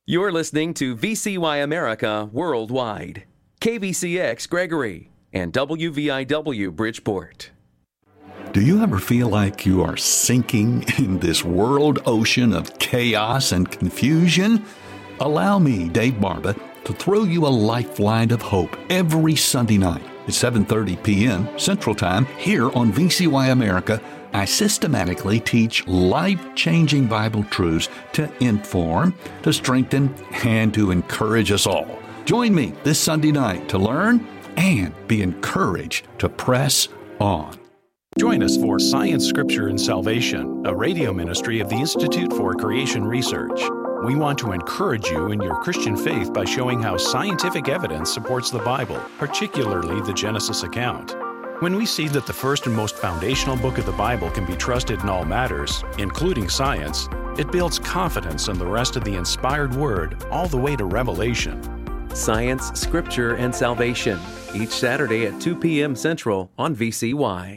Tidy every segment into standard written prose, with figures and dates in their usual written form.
You're listening to VCY America Worldwide, KVCX Gregory, and WVIW Bridgeport. Do you ever feel like you are sinking in this world ocean of chaos and confusion? Allow me, Dave Barba, to throw you a lifeline of hope every Sunday night at 7:30 p.m. Central Time here on VCY America. I systematically teach life-changing Bible truths to inform, to strengthen, and to encourage us all. Join me this Sunday night to learn and be encouraged to press on. Join us for Science, Scripture, and Salvation, a radio ministry of the Institute for Creation Research. We want to encourage you in your Christian faith by showing how scientific evidence supports the Bible, particularly the Genesis account. When we see that the first and most foundational book of the Bible can be trusted in all matters, including science, it builds confidence in the rest of the inspired Word all the way to Revelation. Science, Scripture, and Salvation, each Saturday at 2 p.m. Central on VCY.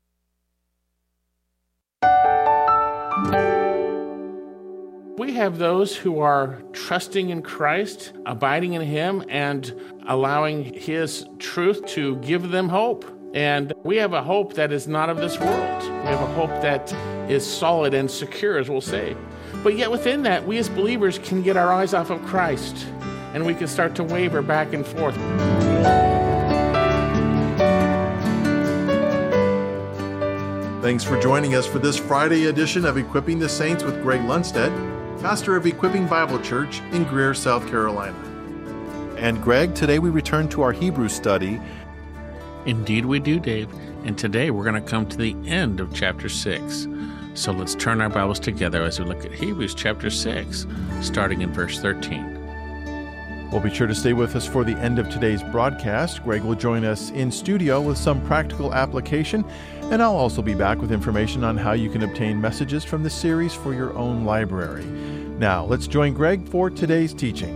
We have those who are trusting in Christ, abiding in Him, and allowing His truth to give them hope. And we have a hope that is not of this world. We have a hope that is solid and secure, as we'll say. But yet within that, we as believers can get our eyes off of Christ, and we can start to waver back and forth. Thanks for joining us for this Friday edition of Equipping the Saints with Greg Lundstedt, pastor of Equipping Bible Church in Greer, South Carolina. And Greg, today we return to our Hebrew study. Indeed we do, Dave. And today we're going to come to the end of chapter 6. So let's turn our Bibles together as we look at Hebrews chapter 6, starting in verse 13. Well, be sure to stay with us for the end of today's broadcast. Greg will join us in studio with some practical application, and I'll also be back with information on how you can obtain messages from the series for your own library. Now, let's join Greg for today's teaching.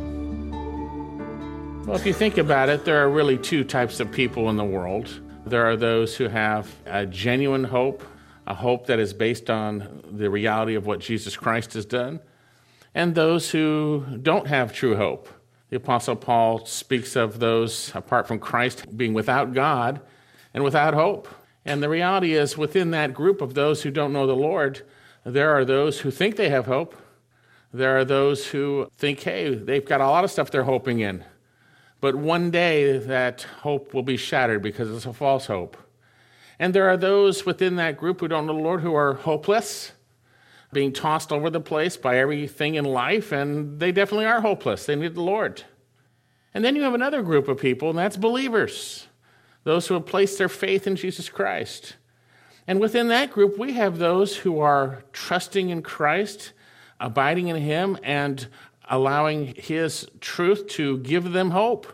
Well, if you think about it, there are really two types of people in the world. There are those who have a genuine hope, a hope that is based on the reality of what Jesus Christ has done, and those who don't have true hope. The Apostle Paul speaks of those apart from Christ being without God and without hope. And the reality is, within that group of those who don't know the Lord, there are those who think they have hope. There are those who think, hey, they've got a lot of stuff they're hoping in. But one day that hope will be shattered because it's a false hope. And there are those within that group who don't know the Lord who are hopeless, being tossed over the place by everything in life, and they definitely are hopeless. They need the Lord. And then you have another group of people, and that's believers, those who have placed their faith in Jesus Christ. And within that group, we have those who are trusting in Christ, abiding in Him, and allowing His truth to give them hope.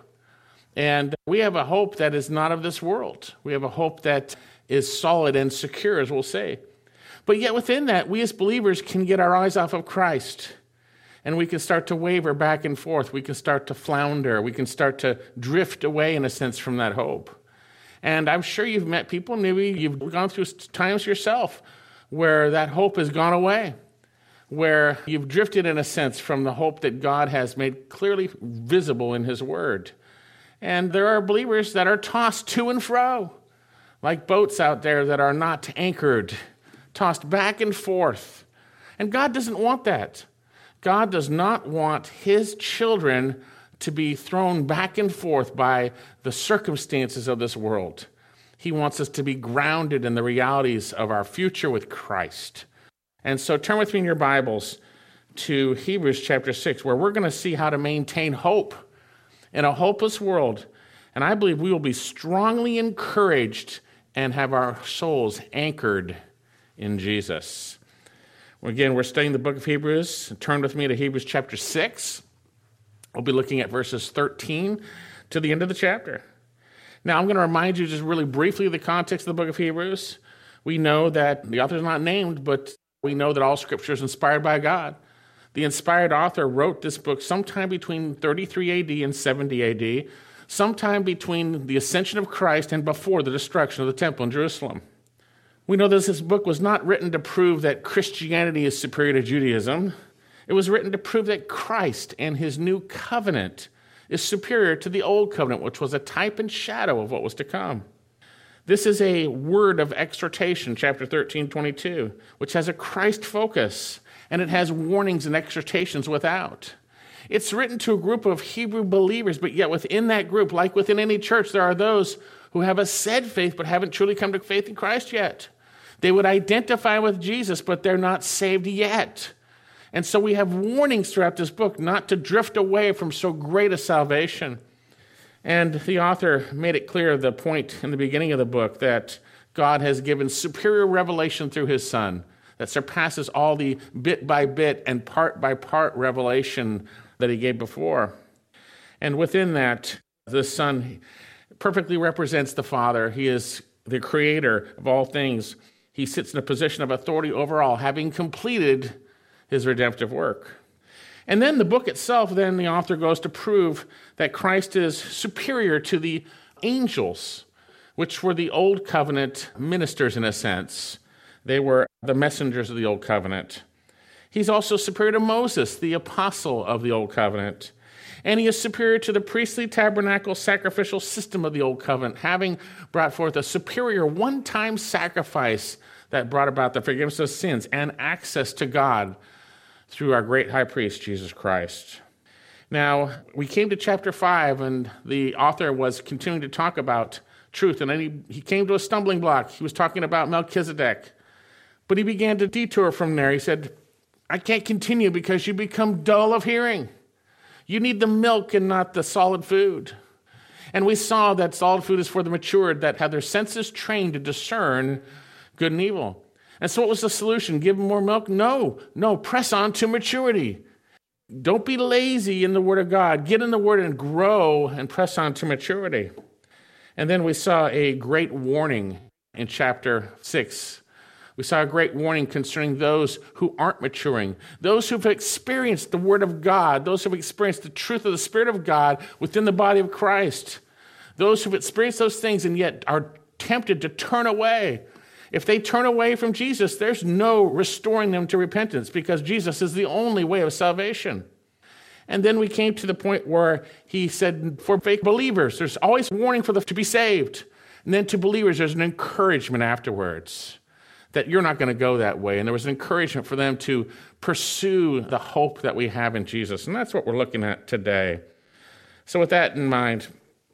And we have a hope that is not of this world. We have a hope that is solid and secure, as we'll say. But yet within that, we as believers can get our eyes off of Christ, and we can start to waver back and forth. We can start to flounder. We can start to drift away, in a sense, from that hope. And I'm sure you've met people, maybe you've gone through times yourself where that hope has gone away, where you've drifted, in a sense, from the hope that God has made clearly visible in His Word. And there are believers that are tossed to and fro, like boats out there that are not anchored, tossed back and forth. And God doesn't want that. God does not want His children to be thrown back and forth by the circumstances of this world. He wants us to be grounded in the realities of our future with Christ. And so turn with me in your Bibles to Hebrews chapter 6, where we're going to see how to maintain hope in a hopeless world. And I believe we will be strongly encouraged and have our souls anchored in Jesus. Again, we're studying the book of Hebrews. Turn with me to Hebrews chapter 6. We'll be looking at verses 13 to the end of the chapter. Now, I'm going to remind you just really briefly of the context of the book of Hebrews. We know that the author is not named, but we know that all Scripture is inspired by God. The inspired author wrote this book sometime between 33 AD and 70 AD, sometime between the ascension of Christ and before the destruction of the temple in Jerusalem. We know that this book was not written to prove that Christianity is superior to Judaism. It was written to prove that Christ and his new covenant is superior to the old covenant, which was a type and shadow of what was to come. This is a word of exhortation, chapter 13:22, which has a Christ focus, and it has warnings and exhortations without. It's written to a group of Hebrew believers, but yet within that group, like within any church, there are those who have a said faith but haven't truly come to faith in Christ yet. They would identify with Jesus, but they're not saved yet. And so we have warnings throughout this book not to drift away from so great a salvation. And the author made it clear, the point in the beginning of the book, that God has given superior revelation through his Son that surpasses all the bit by bit and part by part revelation that he gave before. And within that, the Son perfectly represents the Father. He is the creator of all things. He sits in a position of authority over all, having completed his redemptive work. And then the book itself, then the author goes to prove that Christ is superior to the angels, which were the old covenant ministers in a sense. They were the messengers of the old covenant. He's also superior to Moses, the apostle of the old covenant. And he is superior to the priestly tabernacle sacrificial system of the old covenant, having brought forth a superior one-time sacrifice that brought about the forgiveness of sins and access to God through our great high priest, Jesus Christ. Now, we came to chapter 5, and the author was continuing to talk about truth, and then he came to a stumbling block. He was talking about Melchizedek, but he began to detour from there. He said, I can't continue because you become dull of hearing. You need the milk and not the solid food. And we saw that solid food is for the matured that have their senses trained to discern good and evil. And so what was the solution? Give them more milk? No, press on to maturity. Don't be lazy in the Word of God. Get in the Word and grow and press on to maturity. And then we saw a great warning in chapter 6. We saw a great warning concerning those who aren't maturing, those who've experienced the Word of God, those who've experienced the truth of the Spirit of God within the body of Christ, those who've experienced those things and yet are tempted to turn away. If they turn away from Jesus, there's no restoring them to repentance because Jesus is the only way of salvation. And then we came to the point where he said, for fake believers, there's always warning for them to be saved. And then to believers, there's an encouragement afterwards that you're not going to go that way. And there was an encouragement for them to pursue the hope that we have in Jesus. And that's what we're looking at today. So with that in mind,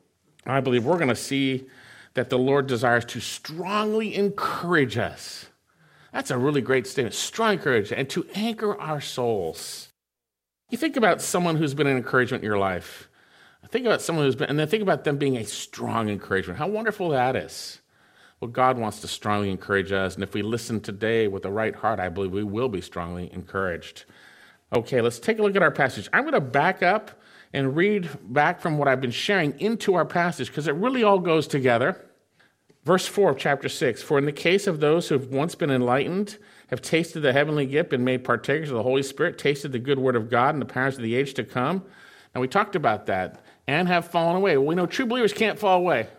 I believe we're going to see that the Lord desires to strongly encourage us. That's a really great statement, strong encouragement, and to anchor our souls. You think about someone who's been an encouragement in your life. Think about someone who's been, and then think about them being a strong encouragement. How wonderful that is. Well, God wants to strongly encourage us, and if we listen today with the right heart, I believe we will be strongly encouraged. Okay, let's take a look at our passage. I'm going to back up and read back from what I've been sharing into our passage because it really all goes together. Verse 4 of chapter 6, for in the case of those who have once been enlightened, have tasted the heavenly gift, been made partakers of the Holy Spirit, tasted the good word of God and the powers of the age to come. And we talked about that, and have fallen away. Well, we know true believers can't fall away.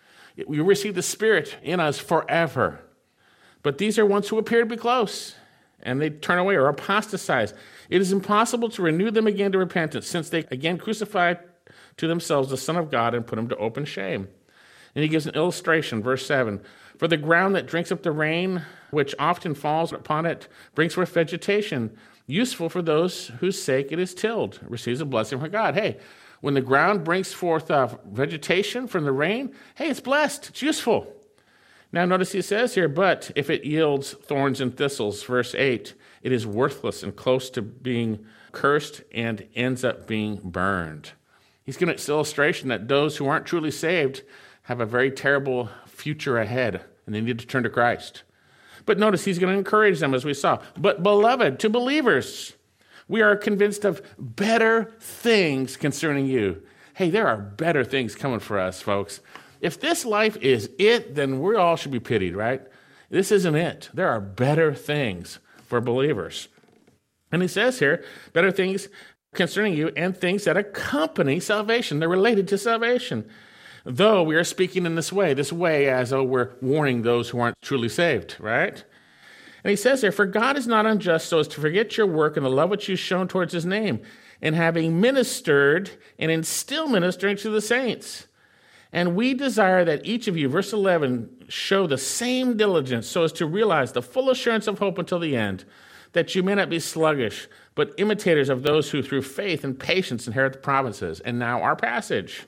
We receive the Spirit in us forever. But these are ones who appear to be close, and they turn away or apostatize. It is impossible to renew them again to repentance, since they again crucified to themselves the Son of God and put him to open shame. And he gives an illustration, verse 7. For the ground that drinks up the rain, which often falls upon it, brings forth vegetation, useful for those whose sake it is tilled, receives a blessing from God. Hey, when the ground brings forth vegetation from the rain, hey, it's blessed, it's useful. Now notice he says here, but if it yields thorns and thistles, verse 8, it is worthless and close to being cursed and ends up being burned. He's giving this illustration that those who aren't truly saved have a very terrible future ahead, and they need to turn to Christ. But notice he's going to encourage them, as we saw. But beloved, to believers, we are convinced of better things concerning you. Hey, there are better things coming for us, folks. If this life is it, then we all should be pitied, right? This isn't it. There are better things for believers. And he says here, better things concerning you and things that accompany salvation. They're related to salvation. Though we are speaking in this way as though we're warning those who aren't truly saved, right? And he says there, for God is not unjust so as to forget your work and the love which you've shown towards his name, in having ministered and in still ministering to the saints. And we desire that each of you, verse 11, show the same diligence so as to realize the full assurance of hope until the end, that you may not be sluggish, but imitators of those who through faith and patience inherit the promises. And now our passage.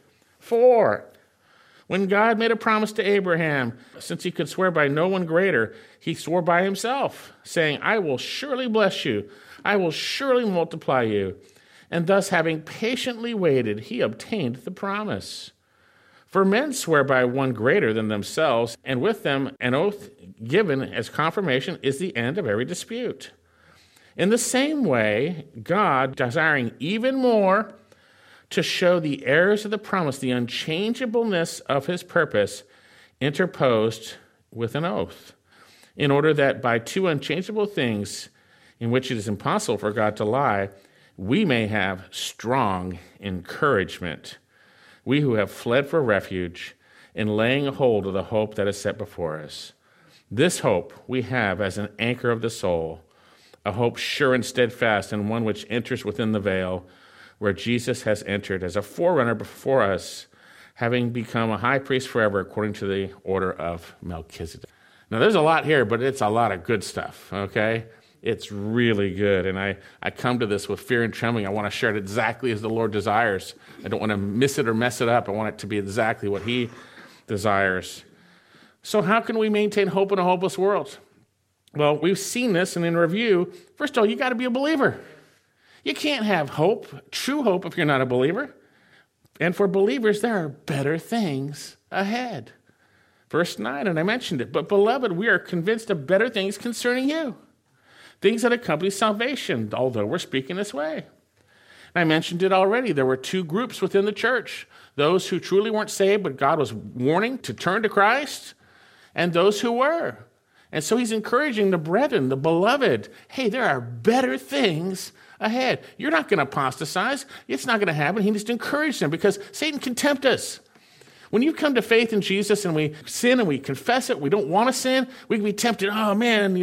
4. When God made a promise to Abraham, since he could swear by no one greater, he swore by himself, saying, I will surely bless you. I will surely multiply you. And thus, having patiently waited, he obtained the promise. For men swear by one greater than themselves, and with them an oath given as confirmation is the end of every dispute. In the same way, God, desiring even more to show the heirs of the promise the unchangeableness of his purpose, interposed with an oath, in order that by two unchangeable things in which it is impossible for God to lie, we may have strong encouragement, we who have fled for refuge in laying hold of the hope that is set before us. This hope we have as an anchor of the soul, a hope sure and steadfast, and one which enters within the veil, where Jesus has entered as a forerunner before us, having become a high priest forever according to the order of Melchizedek. Now, there's a lot here, but it's a lot of good stuff, okay? It's really good, and I come to this with fear and trembling. I want to share it exactly as the Lord desires. I don't want to miss it or mess it up. I want it to be exactly what he desires. So how can we maintain hope in a hopeless world? Well, we've seen this, and in review, first of all, you got to be a believer. You can't have hope, true hope, if you're not a believer. And for believers, there are better things ahead. Verse 9, and I mentioned it, but beloved, we are convinced of better things concerning you, things that accompany salvation, although we're speaking this way. I mentioned it already. There were two groups within the church, those who truly weren't saved, but God was warning to turn to Christ, and those who were. And so he's encouraging the brethren, the beloved, hey, there are better things ahead. You're not going to apostatize. It's not going to happen. He needs to encourage them because Satan can tempt us. When you come to faith in Jesus and we sin and we confess it, we don't want to sin, we can be tempted, oh man,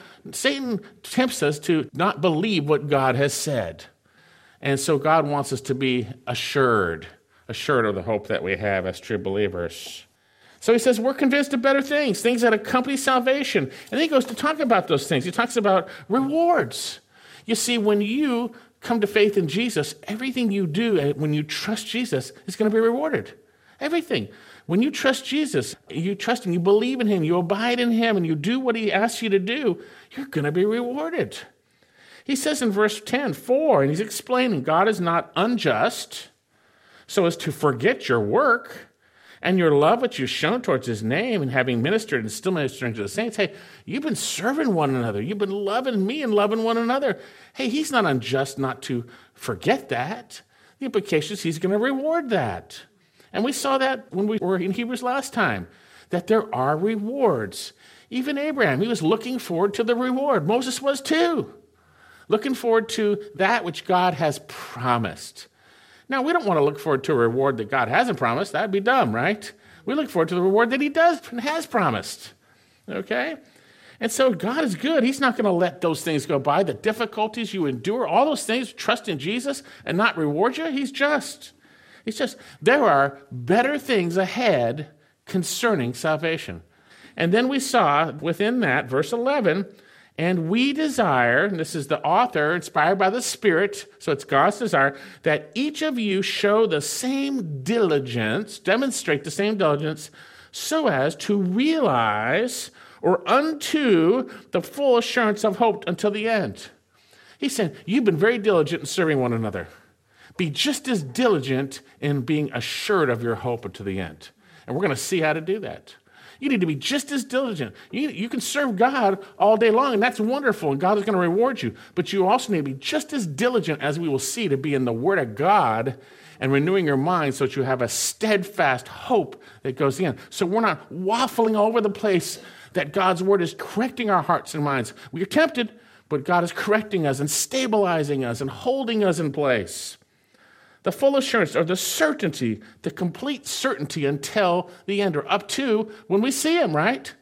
Satan tempts us to not believe what God has said. And so God wants us to be assured of the hope that we have as true believers. So he says, we're convinced of better things that accompany salvation. And then he goes to talk about those things. He talks about rewards. You see, when you come to faith in Jesus, everything you do when you trust Jesus is going to be rewarded. Everything. When you trust Jesus, you trust him, you believe in him, you abide in him, and you do what he asks you to do, you're going to be rewarded. He says in verse 10, and he's explaining, God is not unjust so as to forget your work and your love which you've shown towards his name, and having ministered and still ministering to the saints. Hey, you've been serving one another. You've been loving me and loving one another. Hey, he's not unjust not to forget that. The implication is he's going to reward that. And we saw that when we were in Hebrews last time, that there are rewards. Even Abraham, he was looking forward to the reward. Moses was too. Looking forward to that which God has promised. Now, we don't want to look forward to a reward that God hasn't promised. That'd be dumb, right? We look forward to the reward that he does and has promised. Okay? And so God is good. He's not going to let those things go by. The difficulties you endure, all those things, trust in Jesus and not reward you, he's just. It's just, there are better things ahead concerning salvation. And then we saw within that, verse 11, and we desire, and this is the author inspired by the Spirit, so it's God's desire, that each of you show the same diligence, demonstrate the same diligence, so as to realize or unto the full assurance of hope until the end. He said, you've been very diligent in serving one another. Be just as diligent in being assured of your hope unto the end. And we're going to see how to do that. You need to be just as diligent. You can serve God all day long, and that's wonderful, and God is going to reward you. But you also need to be just as diligent, as we will see, to be in the Word of God and renewing your mind so that you have a steadfast hope that goes in. So we're not waffling all over the place, that God's Word is correcting our hearts and minds. We are tempted, but God is correcting us and stabilizing us and holding us in place. The full assurance, or the certainty, the complete certainty until the end, or up to when we see him, right?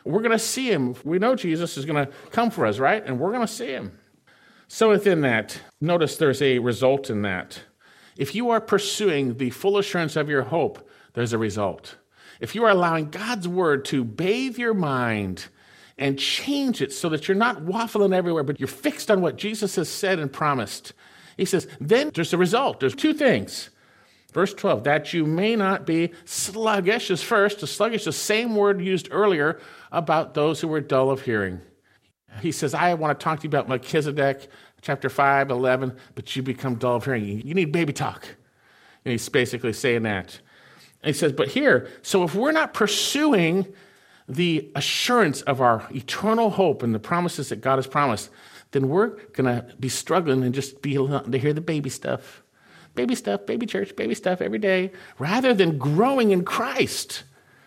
We're going to see him. We know Jesus is going to come for us, right? And we're going to see him. So within that, notice there's a result in that. If you are pursuing the full assurance of your hope, there's a result. If you are allowing God's word to bathe your mind and change it so that you're not waffling everywhere, but you're fixed on what Jesus has said and promised, he says, then there's a result. There's two things. Verse 12, that you may not be sluggish is first. The sluggish, the same word used earlier about those who were dull of hearing. He says, I want to talk to you about Melchizedek, chapter 5, 11, but you become dull of hearing. You need baby talk. And he's basically saying that. And he says, but here, so if we're not pursuing the assurance of our eternal hope and the promises that God has promised, then we're going to be struggling and just be to hear the baby stuff. Baby stuff, baby church, baby stuff every day, rather than growing in Christ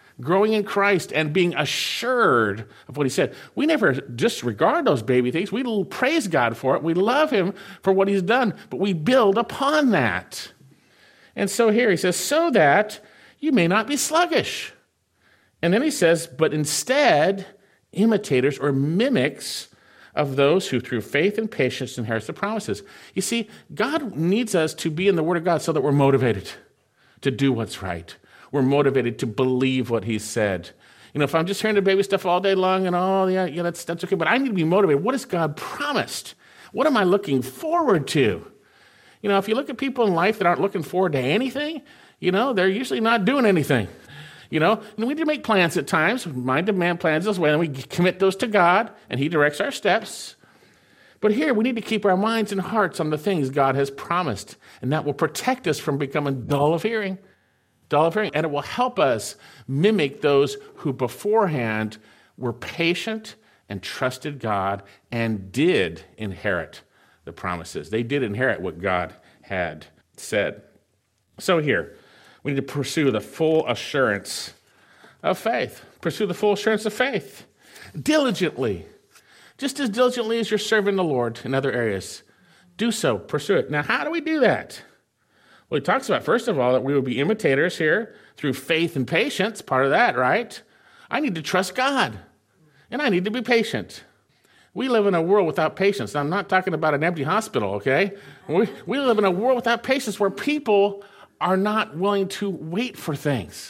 and being assured of what he said. We never disregard those baby things. We praise God for it. We love him for what he's done, but we build upon that. And so here he says, so that you may not be sluggish. And then he says, but instead, imitators or mimics of those who through faith and patience inherit the promises. You see, God needs us to be in the Word of God so that we're motivated to do what's right. We're motivated to believe what he said. You know, if I'm just hearing the baby stuff all day long and that's okay, but I need to be motivated. What has God promised? What am I looking forward to? You know, if you look at people in life that aren't looking forward to anything, you know, they're usually not doing anything. You know, and we do make plans at times. Mind demand plans this way, and we commit those to God, and he directs our steps. But here, we need to keep our minds and hearts on the things God has promised, and that will protect us from becoming dull of hearing, and it will help us mimic those who beforehand were patient and trusted God and did inherit the promises. They did inherit what God had said. So here, we need to pursue the full assurance of faith. Pursue the full assurance of faith diligently, just as diligently as you're serving the Lord in other areas. Do so, pursue it. Now, how do we do that? Well, he talks about, first of all, that we will be imitators here through faith and patience, part of that, right? I need to trust God, and I need to be patient. We live in a world without patience. Now, I'm not talking about an empty hospital, okay? We live in a world without patience where people are not willing to wait for things.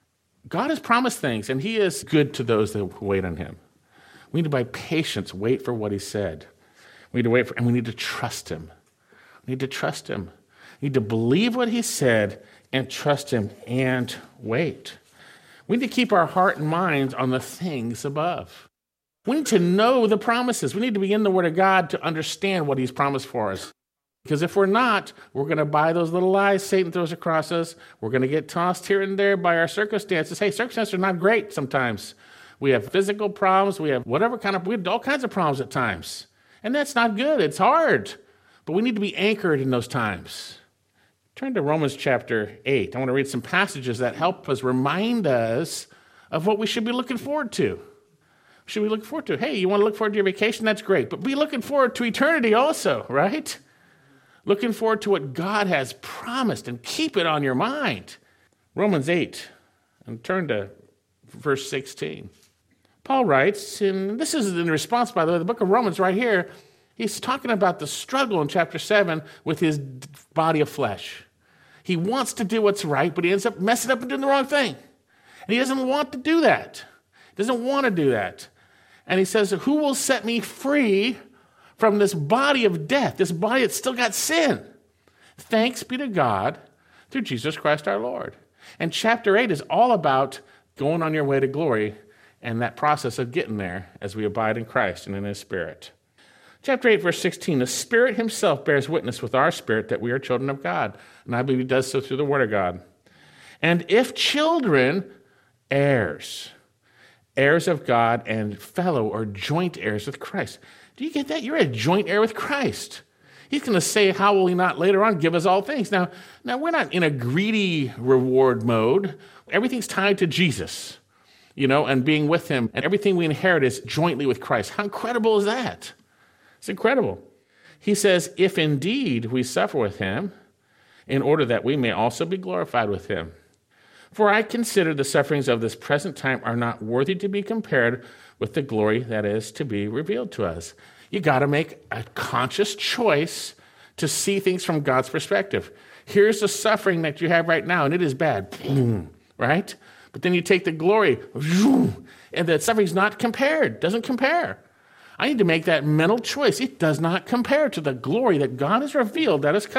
God has promised things, and he is good to those that wait on him. We need to, by patience, wait for what he said. We need to wait for, and we need to trust him. We need to trust him. We need to believe what he said and trust him and wait. We need to keep our heart and minds on the things above. We need to know the promises. We need to be in the Word of God to understand what he's promised for us. Because if we're not, we're going to buy those little lies Satan throws across us. We're going to get tossed here and there by our circumstances. Hey, circumstances are not great sometimes. We have physical problems. We have we have all kinds of problems at times. And that's not good. It's hard. But we need to be anchored in those times. Turn to Romans chapter 8. I want to read some passages that help us remind us of what we should be looking forward to. Should we look forward to? Hey, you want to look forward to your vacation? That's great. But be looking forward to eternity also, right? Looking forward to what God has promised and keep it on your mind. Romans 8, and turn to verse 16. Paul writes, and this is in response, by the way, the book of Romans right here, he's talking about the struggle in chapter 7 with his body of flesh. He wants to do what's right, but he ends up messing up and doing the wrong thing. And he doesn't want to do that. He doesn't want to do that. And he says, who will set me free from this body of death, this body that's still got sin? Thanks be to God through Jesus Christ our Lord. And chapter 8 is all about going on your way to glory and that process of getting there as we abide in Christ and in his Spirit. Chapter 8, verse 16, the Spirit himself bears witness with our spirit that we are children of God. And I believe he does so through the Word of God. And if children, heirs of God and fellow or joint heirs with Christ. Do you get that? You're a joint heir with Christ. He's going to say, how will he not later on give us all things? Now we're not in a greedy reward mode. Everything's tied to Jesus, and being with him. And everything we inherit is jointly with Christ. How incredible is that? It's incredible. He says, if indeed we suffer with him, in order that we may also be glorified with him. For I consider the sufferings of this present time are not worthy to be compared with the glory that is to be revealed to us. You got to make a conscious choice to see things from God's perspective. Here's the suffering that you have right now, and it is bad, right? But then you take the glory, and that suffering's not compared, doesn't compare. I need to make that mental choice. It does not compare to the glory that God has revealed that is coming.